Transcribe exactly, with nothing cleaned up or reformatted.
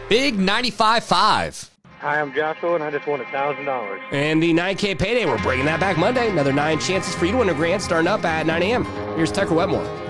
Big ninety-five five. Hi, I'm Joshua, and I just won one thousand dollars. And the nine K payday, we're bringing that back Monday. Another nine chances for you to win a grand starting up at nine a.m. Here's Tucker Wetmore.